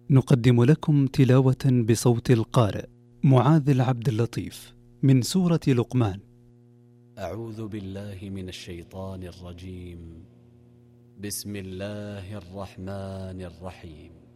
نقدم لكم تلاوة بصوت القارئ معاذ العبد اللطيف من سورة لقمان. أعوذ بالله من الشيطان الرجيم. بسم الله الرحمن الرحيم.